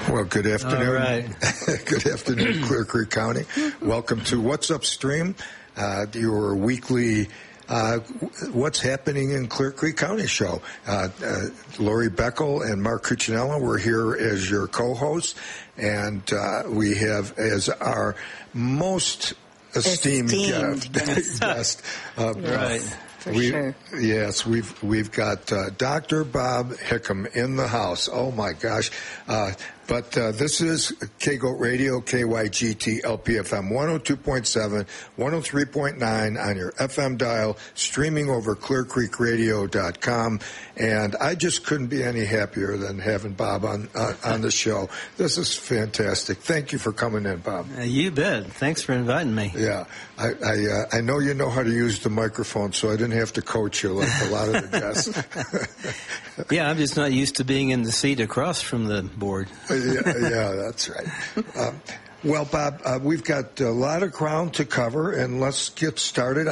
Well, good afternoon. All right. Good afternoon, Clear Creek County. Welcome to What's Upstream, your weekly What's Happening in Clear Creek County show. Lori Beckel and Mark Cuccinella, we're here as your co-hosts, and we have as our most esteemed guest. Right. Sure. Yes, we've got Dr. Bob Hickam in the house. Oh my gosh! But this is KGOAT Radio, KYGT LPFM 102.7, 103.9 on your FM dial, streaming over ClearCreekRadio.com. And I just couldn't be any happier than having Bob on the show. This is fantastic. Thank you for coming in, Bob. You bet. Thanks for inviting me. Yeah, I know you know how to use the microphone, so I didn't have to coach you like a lot of the guests. Yeah, I'm just not used to being in the seat across from the board. Yeah, that's right. Well, Bob, we've got a lot of ground to cover, and let's get started.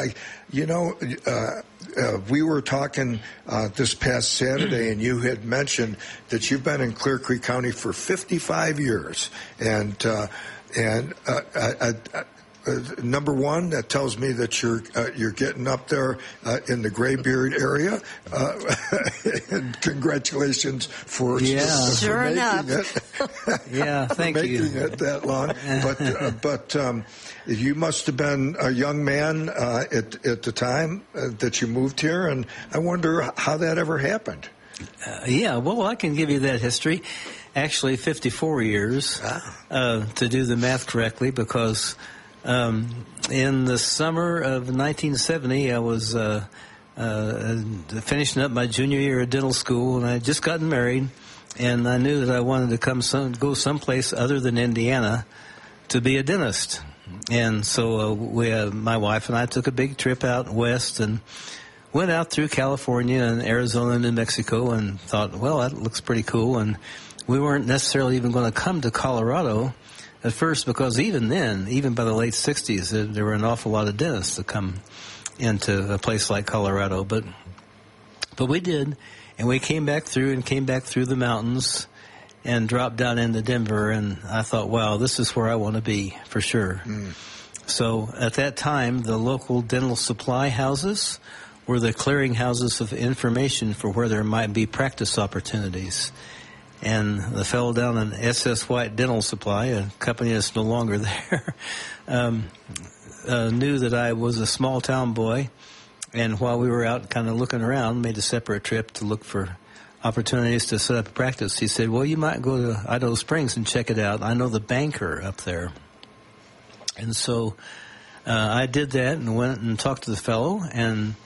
We were talking this past Saturday, and you had mentioned that you've been in Clear Creek County for 55 years, and number one, that tells me that you're getting up there in the Graybeard area. And congratulations for making it. Yeah, thank you. Making it that long. But you must have been a young man at the time that you moved here, and I wonder how that ever happened. Well, I can give you that history. Actually, 54 years to do the math correctly, because in the summer of 1970, I was finishing up my junior year at dental school, and I had just gotten married, and I knew that I wanted to go someplace other than Indiana to be a dentist. And so my wife and I took a big trip out west and went out through California and Arizona and New Mexico, and thought, well, that looks pretty cool. And we weren't necessarily even going to come to Colorado at first, because even then, even by the late 60s, there were an awful lot of dentists that come into a place like Colorado. But we did, and we came back through the mountains and dropped down into Denver, and I thought, wow, this is where I want to be for sure. So at that time, the local dental supply houses were the clearinghouses of information for where there might be practice opportunities. And the fellow down in S.S. White Dental Supply, a company that's no longer there, knew that I was a small-town boy. And while we were out kind of looking around, made a separate trip to look for opportunities to set up a practice. He said, well, you might go to Idaho Springs and check it out. I know the banker up there. And so I did that and went and talked to the fellow. And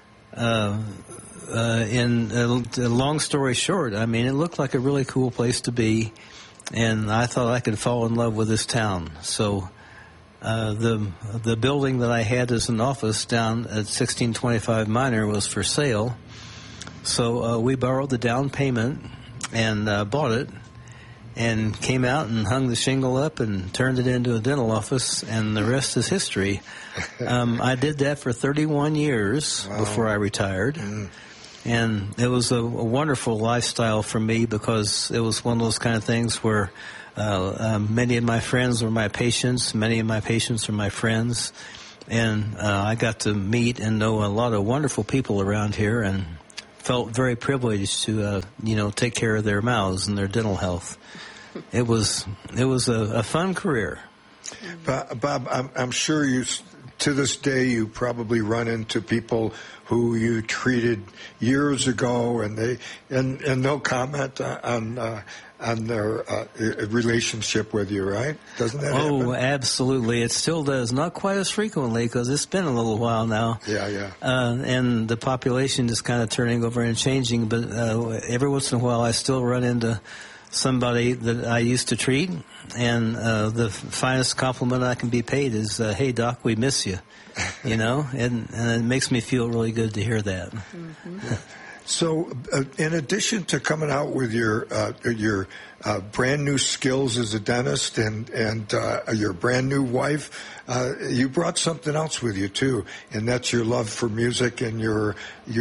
in a long story short, I mean, it looked like a really cool place to be, and I thought I could fall in love with this town. So the building that I had as an office down at 1625 Minor was for sale. So we borrowed the down payment and bought it, and came out and hung the shingle up and turned it into a dental office, and the rest is history. I did that for 31 years before I retired. And it was a wonderful lifestyle for me, because it was one of those kind of things where many of my friends were my patients, many of my patients were my friends, and I got to meet and know a lot of wonderful people around here, and felt very privileged to take care of their mouths and their dental health. It was a fun career. Bob, I'm sure to this day, you probably run into people who you treated years ago, and they'll comment on their relationship with you, right? Doesn't that happen? Oh, absolutely. It still does. Not quite as frequently, because it's been a little while now. Yeah. And the population is kind of turning over and changing, but every once in a while I still run into somebody that I used to treat, and the finest compliment I can be paid is, hey, Doc, we miss you, and it makes me feel really good to hear that. So, in addition to coming out with your brand new skills as a dentist and your brand new wife, you brought something else with you too, and that's your love for music and your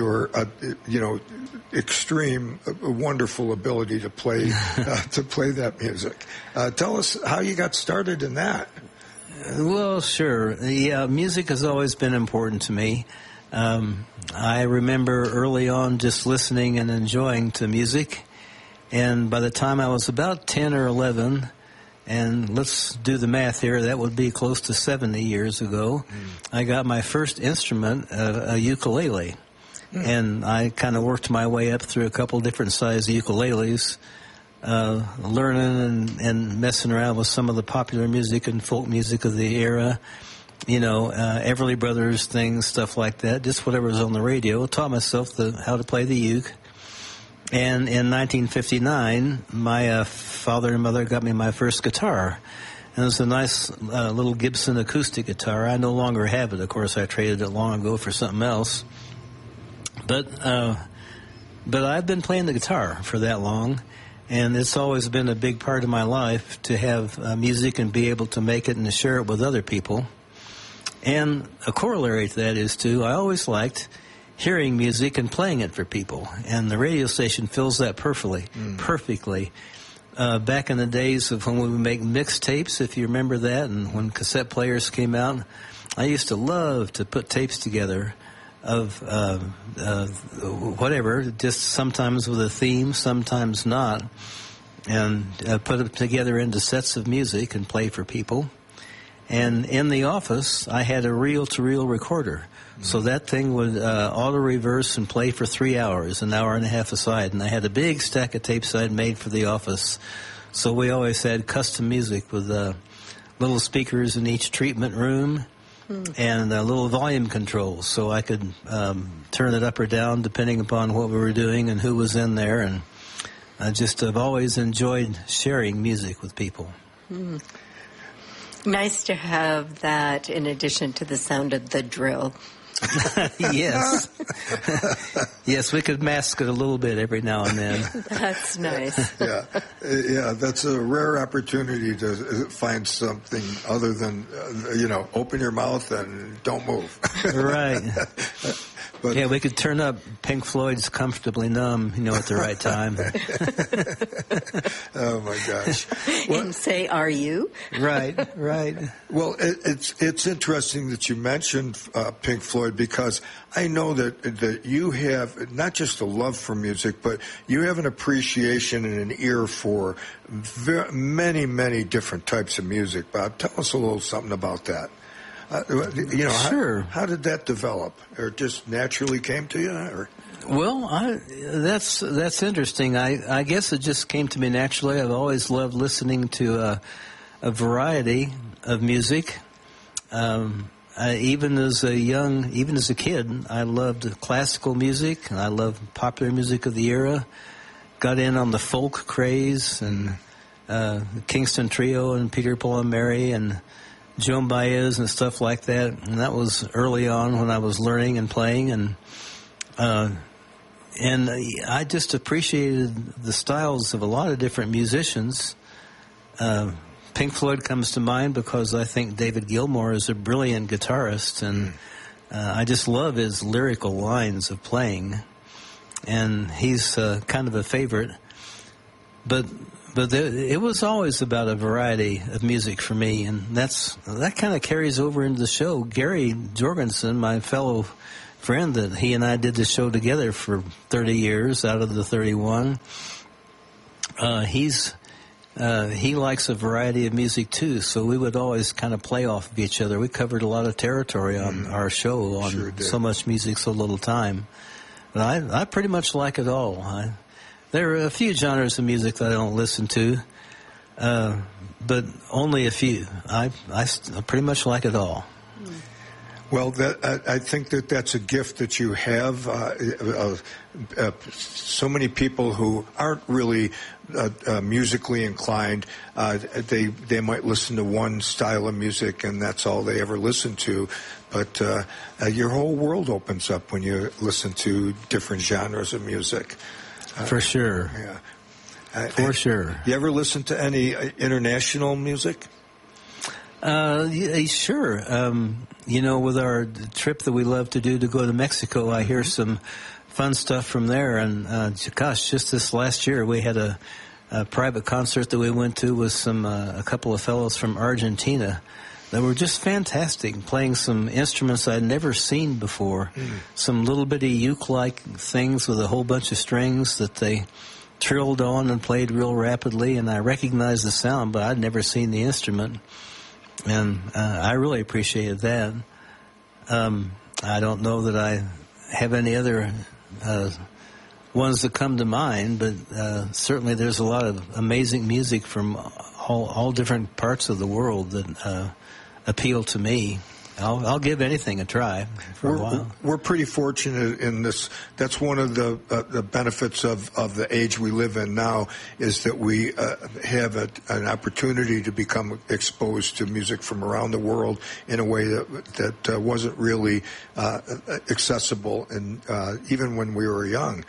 extreme, wonderful ability to play that music. Tell us how you got started in that. Well, sure. Yeah, music has always been important to me. I remember early on just listening and enjoying to music, and by the time I was about 10 or 11, and let's do the math here, that would be close to 70 years ago, I got my first instrument, a ukulele. And I kind of worked my way up through a couple different size ukuleles, learning and messing around with some of the popular music and folk music of the era. Everly Brothers things, stuff like that, just whatever was on the radio. Taught myself how to play the uke. And in 1959, my father and mother got me my first guitar. And it was a nice little Gibson acoustic guitar. I no longer have it. Of course, I traded it long ago for something else. But I've been playing the guitar for that long, and it's always been a big part of my life to have music and be able to make it and to share it with other people. And a corollary to that is, too, I always liked hearing music and playing it for people. And the radio station fills that perfectly. Back in the days of when we would make mixtapes, if you remember that, and when cassette players came out, I used to love to put tapes together of whatever, just sometimes with a theme, sometimes not, and put them together into sets of music and play for people. And in the office, I had a reel-to-reel recorder. So that thing would auto-reverse and play for 3 hours, an hour and a half aside. And I had a big stack of tapes I'd made for the office. So we always had custom music with little speakers in each treatment room and little volume controls. So I could turn it up or down depending upon what we were doing and who was in there. And I just have always enjoyed sharing music with people. Nice to have that in addition to the sound of the drill. Yes. Yes, we could mask it a little bit every now and then. That's nice. Yeah, that's a rare opportunity to find something other than, open your mouth and don't move. Right. But, yeah, we could turn up Pink Floyd's Comfortably Numb, at the right time. Oh, my gosh. And say, are you? Right. Well, it's interesting that you mentioned Pink Floyd, because I know that you have not just a love for music, but you have an appreciation and an ear for many, many different types of music. Bob, tell us a little something about that. Sure. How did that develop? Or it just naturally came to you? Or? Well, that's interesting. I guess it just came to me naturally. I've always loved listening to a variety of music. Even as a kid, I loved classical music, and I loved popular music of the era. Got in on the folk craze, and Kingston Trio and Peter, Paul and Mary and Joan Baez and stuff like that. And that was early on when I was learning and playing, and I just appreciated the styles of a lot of different musicians. Pink Floyd comes to mind because I think David Gilmour is a brilliant guitarist, and I just love his lyrical lines of playing, and he's kind of a favorite. But it was always about a variety of music for me, and that kind of carries over into the show. Gary Jorgensen, my fellow friend, that he and I did the show together for 30 years out of the 31, he likes a variety of music too, so we would always kind of play off of each other. We covered a lot of territory on our show on Sure did. So much music, so little time. But I pretty much like it all. There are a few genres of music that I don't listen to, but only a few. I pretty much like it all. Well, I think that's a gift that you have. So many people who aren't really musically inclined, they might listen to one style of music and that's all they ever listen to. But your whole world opens up when you listen to different genres of music. For sure. Yeah. For sure. You ever listen to any international music? Yeah, sure. With our trip that we love to do to go to Mexico, I hear some fun stuff from there. And just this last year, we had a private concert that we went to with a couple of fellows from Argentina that were just fantastic, playing some instruments I'd never seen before. Some little bitty uke-like things with a whole bunch of strings that they trilled on and played real rapidly. And I recognized the sound, but I'd never seen the instrument. And I really appreciated that. I don't know that I have any other ones that come to mind, but certainly there's a lot of amazing music from all different parts of the world that appeal to me. I'll give anything a try for a while. We're pretty fortunate in this. That's one of the benefits of the age we live in now, is that we have an opportunity to become exposed to music from around the world in a way that wasn't really accessible, and even when we were young.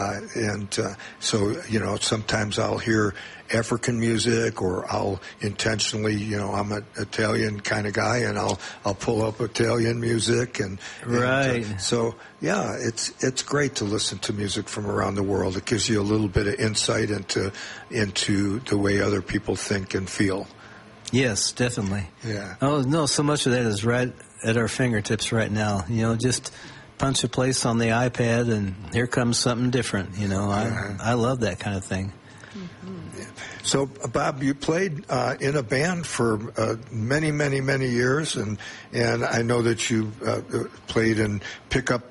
So sometimes I'll hear African music, or I'll intentionally, I'm an Italian kind of guy, and I'll pull up Italian music, right. So yeah, it's great to listen to music from around the world. It gives you a little bit of insight into the way other people think and feel. Yes, definitely. Yeah. Oh no, so much of that is right at our fingertips right now. Just punch a place on the iPad and here comes something different. I love that kind of thing. So, Bob, you played in a band for many, many, many years, and I know that you played in pickup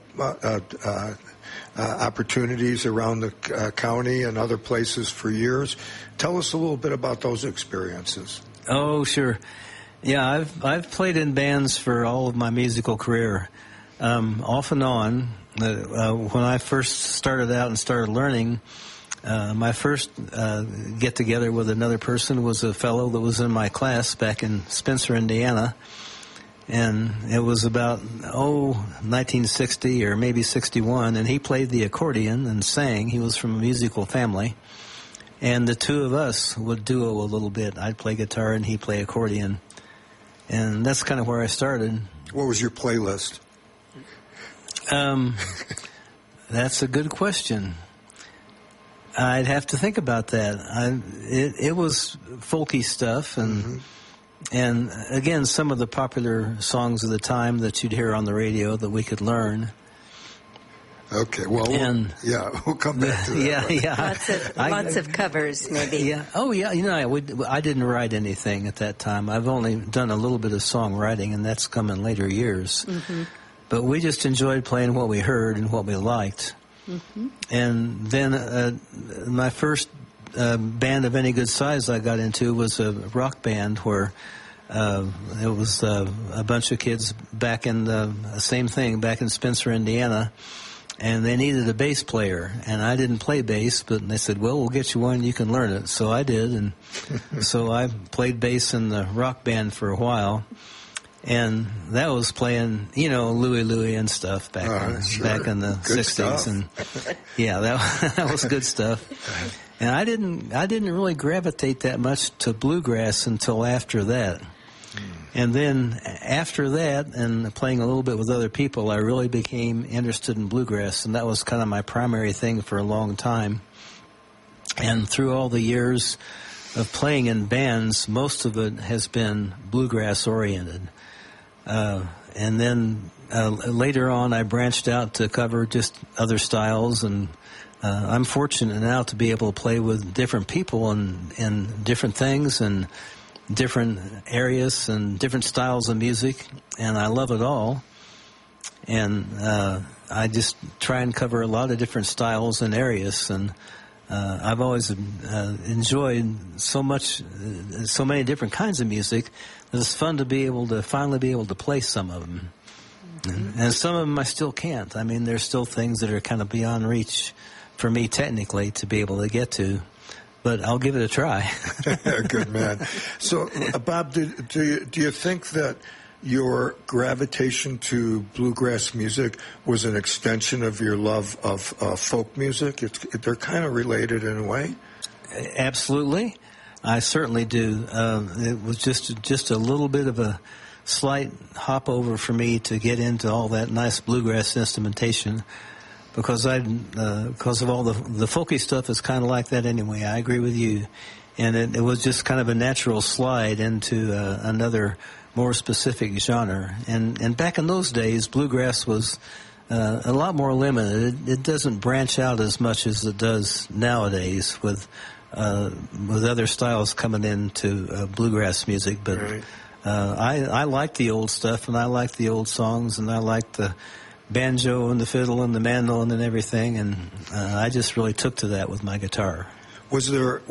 opportunities around the county and other places for years. Tell us a little bit about those experiences. Oh, sure. Yeah, I've played in bands for all of my musical career, off and on. When I first started out and started learning, my first get-together with another person was a fellow that was in my class back in Spencer, Indiana. And it was about, 1960 or maybe 61, and he played the accordion and sang. He was from a musical family. And the two of us would duo a little bit. I'd play guitar and he'd play accordion. And that's kind of where I started. What was your playlist? That's a good question. I'd have to think about that. It was folky stuff, and again, some of the popular songs of the time that you'd hear on the radio that we could learn. Okay, well, we'll come back to that. Yeah. Lots of covers, maybe. Yeah. Oh, yeah. I didn't write anything at that time. I've only done a little bit of songwriting, and that's come in later years. Mm-hmm. But we just enjoyed playing what we heard and what we liked. Mm-hmm. And then my first band of any good size I got into was a rock band where it was a bunch of kids back in back in Spencer, Indiana, and they needed a bass player. And I didn't play bass, but they said, well, we'll get you one, you can learn it. So I did, and so I played bass in the rock band for a while. And that was playing, Louie Louie and stuff back in the good 60s, stuff. And yeah, that was good stuff. And I didn't really gravitate that much to bluegrass until after that. And then after that, and playing a little bit with other people, I really became interested in bluegrass, and that was kind of my primary thing for a long time. And through all the years of playing in bands, most of it has been bluegrass oriented. And then later on, I branched out to cover just other styles, and I'm fortunate now to be able to play with different people and different things and different areas and different styles of music, and I love it all. And I just try and cover a lot of different styles and areas, and I've always enjoyed so many different kinds of music that it's fun to finally be able to play some of them. And some of them I still can't. I mean, there's still things that are kind of beyond reach for me technically to be able to get to. But I'll give it a try. Good man. So, Bob, do you think that your gravitation to bluegrass music was an extension of your love of folk music? They're kind of related in a way. Absolutely. I certainly do. It was just a little bit of a slight hop over for me to get into all that nice bluegrass instrumentation, because of all the folky stuff is kind of like that anyway. I agree with you, and it was just kind of a natural slide into another more specific genre. And back in those days, bluegrass was a lot more limited. It doesn't branch out as much as it does nowadays with other styles coming into bluegrass music. But right. I like the old stuff, and I like the old songs, and I like the banjo and the fiddle and the mandolin and everything, and I just really took to that with my guitar. Was there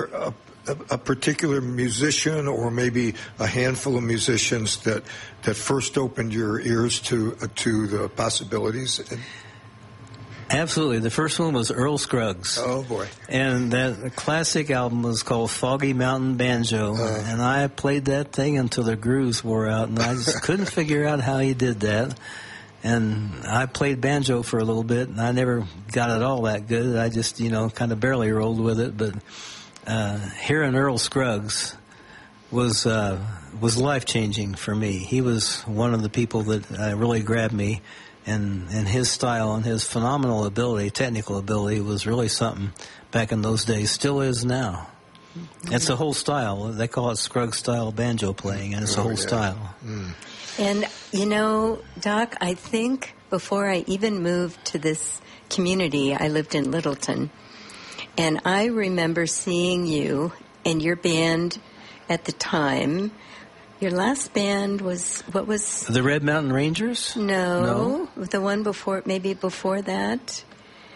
a particular musician, or maybe a handful of musicians that first opened your ears to the possibilities? Absolutely. The first one was Earl Scruggs. Oh, boy. And that classic album was called Foggy Mountain Banjo. And I played that thing until the grooves wore out, and I just couldn't figure out how he did that. And I played banjo for a little bit, and I never got it all that good. I just, kind of barely rolled with it. But hearing Earl Scruggs was life-changing for me. He was one of the people that really grabbed me. And his style and his phenomenal ability, technical ability, was really something back in those days. Still is now. It's a whole style. They call it Scruggs style banjo playing, and it's a whole style. And, Doc, I think before I even moved to this community, I lived in Littleton. And I remember seeing you and your band at the time. Your last band was, what was... The Red Mountain Rangers? No. The one before that.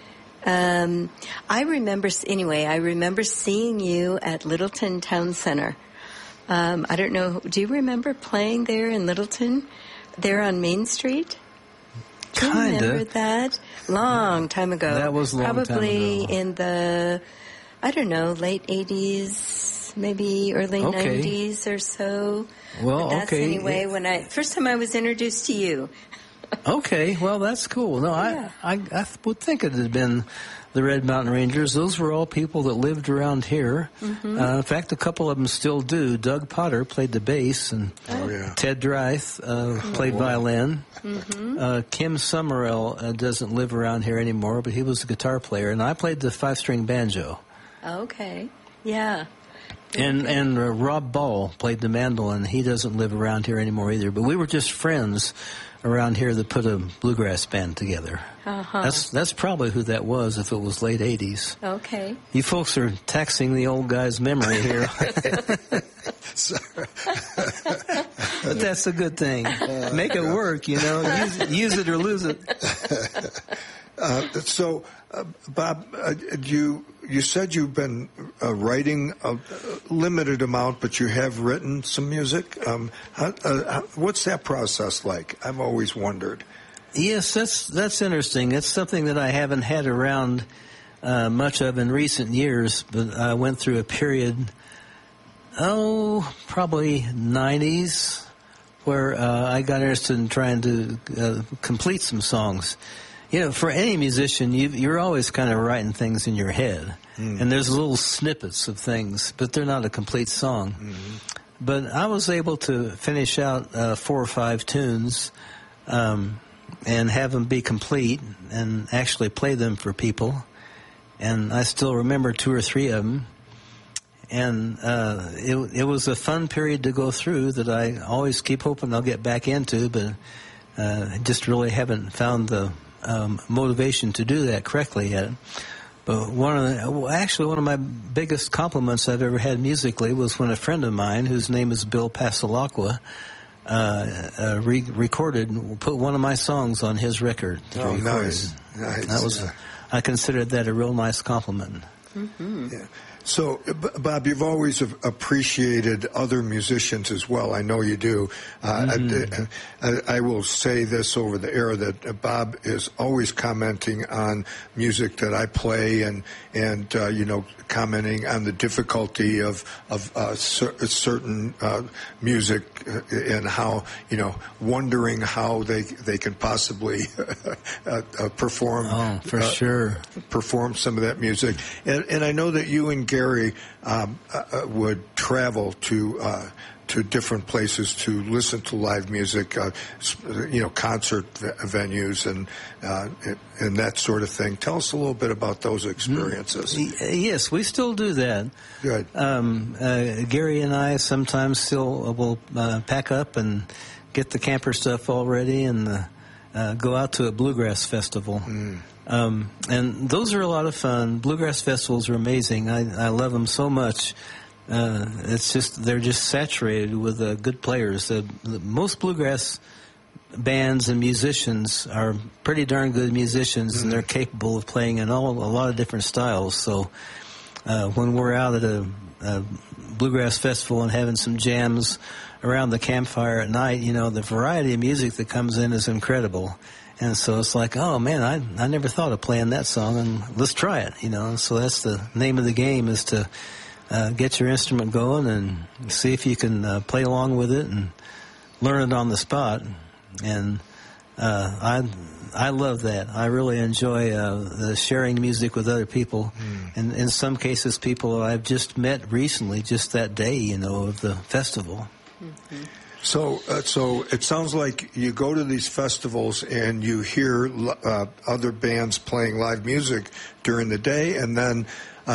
I remember seeing you at Littleton Town Center. I don't know, do you remember playing there in Littleton? There on Main Street? Do you remember that? Long time ago. That was a long time ago. Probably in the, late 80s, maybe early 90s or so. Well, but that's anyway, first time I was introduced to you. Okay, well, that's cool. No, yeah. I would think it had been the Red Mountain Rangers. Those were all people that lived around here. Mm-hmm. In fact, a couple of them still do. Doug Potter played the bass, and Ted Dryth played violin. Mm-hmm. Kim Summerell doesn't live around here anymore, but he was a guitar player, and I played the 5-string banjo. Okay, yeah. And Rob Ball played the mandolin. He doesn't live around here anymore either. But we were just friends around here that put a bluegrass band together. Uh-huh. That's probably who that was, if it was late 80s. Okay. You folks are taxing the old guy's memory here. But that's a good thing. Make it work, Use it or lose it. So, Bob, you said you've been writing a limited amount, but you have written some music. What's that process like? I've always wondered. Yes, that's interesting. It's something that I haven't had around much of in recent years, but I went through a period, probably 90s, where I got interested in trying to complete some songs. For any musician, you're always kind of writing things in your head. And there's little snippets of things, but they're not a complete song. Mm-hmm. But I was able to finish out 4 or 5 tunes and have them be complete and actually play them for people. And I still remember 2 or 3 of them. And it was a fun period to go through that I always keep hoping I'll get back into, but just really haven't found the motivation to do that correctly yet. But one of my biggest compliments I've ever had musically was when a friend of mine, whose name is Bill Pasalacqua, put one of my songs on his record. Nice. I considered that a real nice compliment. Mm-hmm. Yeah. So, Bob, you've always appreciated other musicians as well. I know you do. I will say this over the air that Bob is always commenting on music that I play, and commenting on the difficulty of certain music and how wondering how they can possibly perform. Oh, for sure. Perform some of that music, and I know that you and Gary would travel to different places to listen to live music, concert venues and that sort of thing. Tell us a little bit about those experiences. Yes, we still do that. Good. Gary and I sometimes still will pack up and get the camper stuff all ready and go out to a bluegrass festival. And those are a lot of fun. Bluegrass festivals are amazing. I love them so much. They're just saturated with good players. Most bluegrass bands and musicians are pretty darn good musicians, and they're capable of playing in a lot of different styles. So when we're out at a bluegrass festival and having some jams around the campfire at night, the variety of music that comes in is incredible. And so it's like, oh man, I never thought of playing that song, and let's try it, So that's the name of the game, is to get your instrument going and see if you can play along with it and learn it on the spot. And I love that. I really enjoy the sharing music with other people, and in some cases, people I've just met recently, just that day, of the festival. Mm-hmm. So it sounds like you go to these festivals and you hear other bands playing live music during the day, and then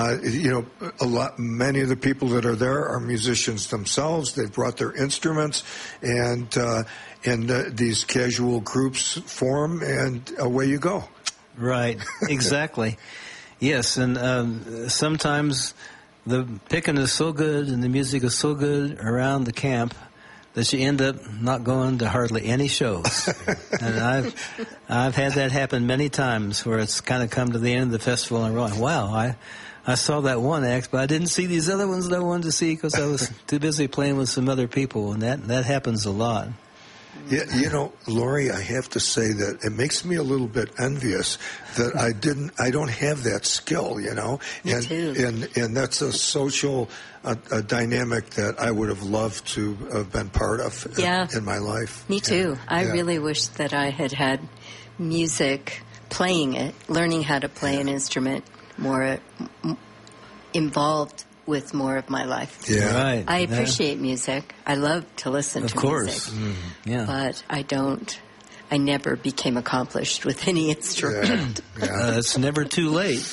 many of the people that are there are musicians themselves. They've brought their instruments, and these casual groups form, and away you go. Right, exactly. Yes, and sometimes the picking is so good and the music is so good around the camp that you end up not going to hardly any shows. And I've had that happen many times, where it's kind of come to the end of the festival and I'm like, wow, I saw that one act, but I didn't see these other ones that I wanted to see because I was too busy playing with some other people, and that happens a lot. Yeah, Lori, I have to say that it makes me a little bit envious that I don't have that skill, Me too. And that's a social a dynamic that I would have loved to have been part of in my life. Me too. I really wish that I had music, learning how to play an instrument more involved with more of my life. Yeah, right. I appreciate music. I love to listen to music. Mm-hmm. But I never became accomplished with any instrument. It's never too late.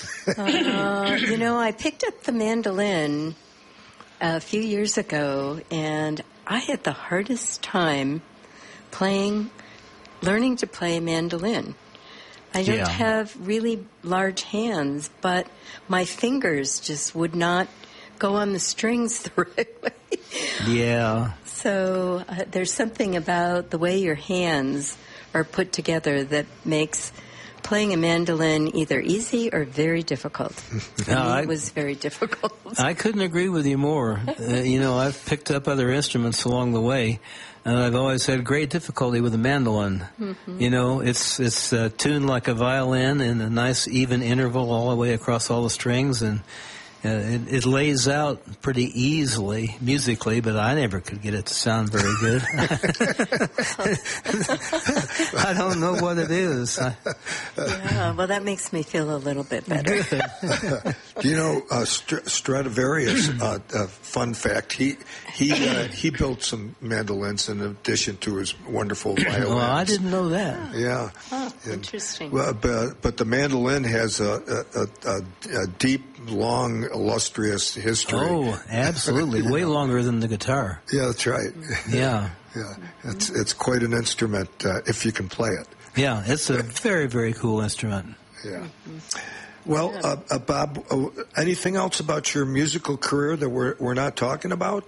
I picked up the mandolin a few years ago, and I had the hardest time learning to play mandolin. I don't have really large hands, but my fingers just would not go on the strings the right way. Yeah. So there's something about the way your hands are put together that makes playing a mandolin either easy or very difficult. It was very difficult. I couldn't agree with you more. I've picked up other instruments along the way, and I've always had great difficulty with the mandolin. Mm-hmm. It's tuned like a violin in a nice even interval all the way across all the strings, and it lays out pretty easily musically, but I never could get it to sound very good. I don't know what it is. Well, that makes me feel a little bit better. Stradivarius, fun fact, he built some mandolins in addition to his wonderful violins. Well, I didn't know that. Yeah. Oh, interesting. Well, but the mandolin has a deep, long, illustrious history. Oh, absolutely. Way longer than the guitar. Yeah, that's right. Yeah. Yeah. It's quite an instrument if you can play it. Yeah, it's a very, very cool instrument. Yeah. Well, Bob, anything else about your musical career that we're not talking about?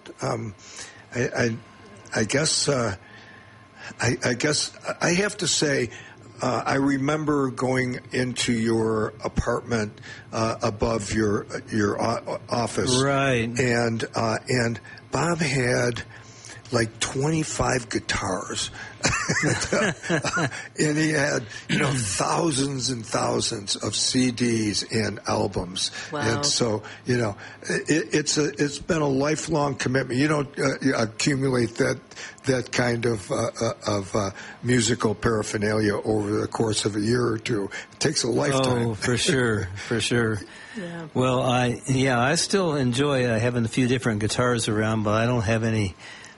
I guess I have to say, I remember going into your apartment above your office, right? And Bob had like 25 guitars, and he had thousands and thousands of CDs and albums. Wow. And so it's been a lifelong commitment. You don't accumulate that kind of musical paraphernalia over the course of a year or two. It takes a lifetime. Oh, for sure, for sure. Yeah. Well, I still enjoy having a few different guitars around, but I don't have any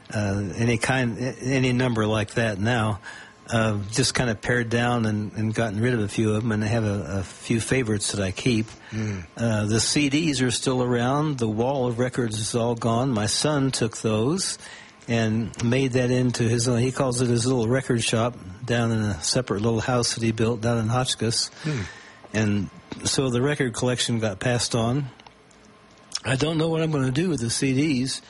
number like that now. Just kind of pared down and gotten rid of a few of them, and I have a few favorites that I keep. The CDs are still around. The wall of records is all gone. My son took those and made that into his own. He calls it his little record shop down in a separate little house that he built down in Hotchkiss. And so the record collection got passed on. I don't know what I'm going to do with the CDs.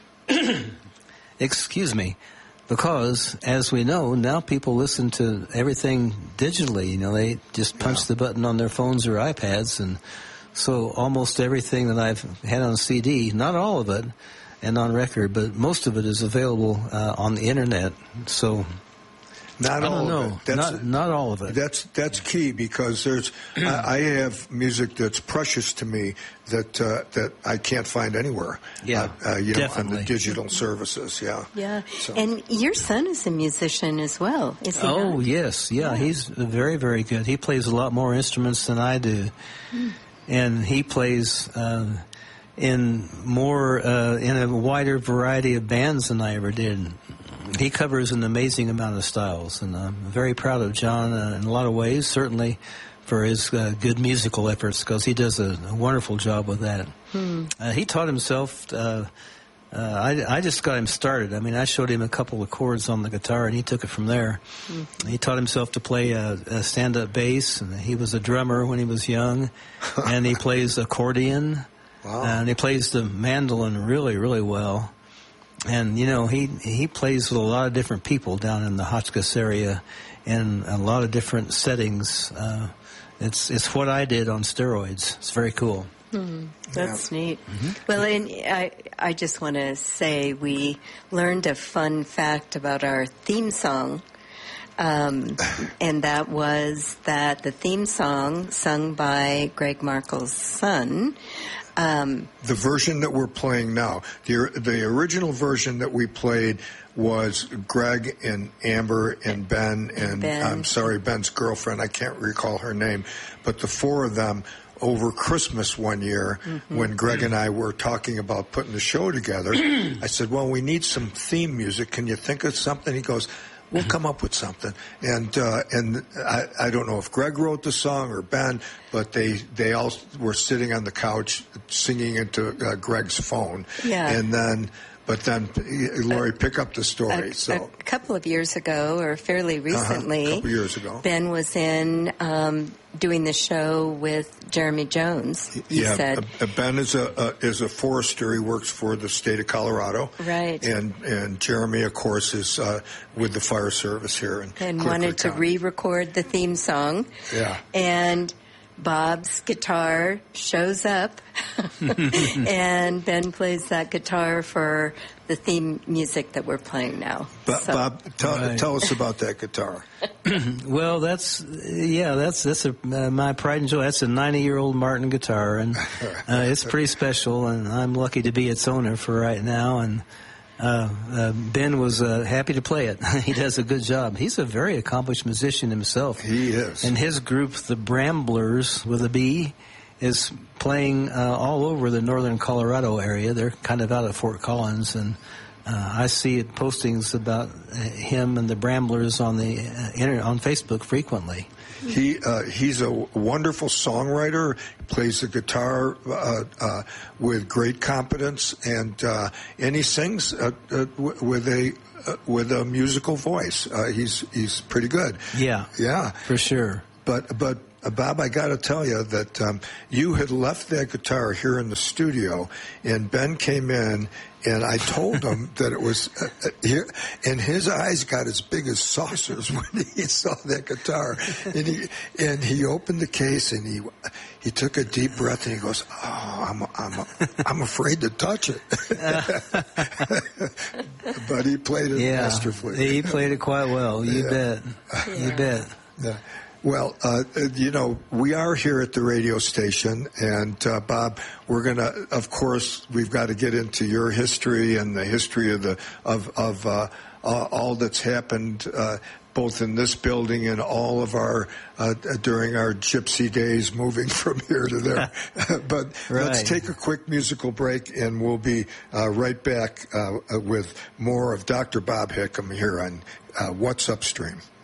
Excuse me, because as we know, now people listen to everything digitally. They just punch the button on their phones or iPads, and so almost everything that I've had on CD, not all of it, and on record, but most of it is available on the internet. So not all of it. Not all of it. That's key, because there's I have music that's precious to me that I can't find anywhere. Yeah, on the digital services. Yeah. Yeah. So. And your son is a musician as well, is he? Oh, not? yes. Yeah, he's very, very good. He plays a lot more instruments than I do. And he plays in a wider variety of bands than I ever did. He covers an amazing amount of styles, and I'm very proud of John in a lot of ways, certainly for his good musical efforts, because he does a wonderful job with that. He taught himself, I just got him started. I mean, I showed him a couple of chords on the guitar, and he took it from there. He taught himself to play a stand-up bass, and he was a drummer when he was young, and he plays accordion, and he plays the mandolin really, really well. And, he plays with a lot of different people down in the Hotchkiss area in a lot of different settings. It's what I did on steroids. It's very cool. That's neat. Well, and I just want to say we learned a fun fact about our theme song, and that was that the theme song sung by Greg Markle's son. The version that we're playing now, the original version that we played was Greg and Amber and Ben and I'm sorry, Ben's girlfriend, I can't recall her name, but the four of them over Christmas one year when Greg and I were talking about putting the show together. I said, well, we need some theme music. Can you think of something? He goes, we'll come up with something. And I don't know if Greg wrote the song or Ben, but they all were sitting on the couch singing into Greg's phone. Yeah. But then Lori, pick up the story. A couple of years ago, or fairly recently, a couple years ago, Ben was in doing the show with Jeremy Jones. He said Ben is a forester. He works for the state of Colorado. Right. And Jeremy, of course, is with the fire service here and wanted to re-record the theme song. Yeah. And Bob's guitar shows up, and Ben plays that guitar for the theme music that we're playing now. Bob, tell us about that guitar. Well, that's my pride and joy. That's a 90-year-old Martin guitar, and it's pretty special, and I'm lucky to be its owner for right now. And Ben was happy to play it. He does a good job. He's a very accomplished musician himself. He is. And his group, the Bramblers with a B, is playing all over the northern Colorado area. They're kind of out at Fort Collins, and I see postings about him and the Bramblers on the on Facebook frequently. He's a wonderful songwriter. Plays the guitar with great competence, and he sings with a musical voice. He's pretty good. Yeah, yeah, for sure. But Bob, I got to tell you that you had left that guitar here in the studio, and Ben came in, and I told him that it was here, and his eyes got as big as saucers when he saw that guitar. And he opened the case, and he took a deep breath, and he goes, "Oh, I'm afraid to touch it." But he played it masterfully. He played it quite well. You bet. You bet. Yeah. Well, we are here at the radio station, and Bob, we're gonna, of course, we've got to get into your history and the history of all that's happened, both in this building and all of our during our gypsy days, moving from here to there. But let's take a quick musical break, and we'll be right back with more of Dr. Bob Hickam here on What's Upstream.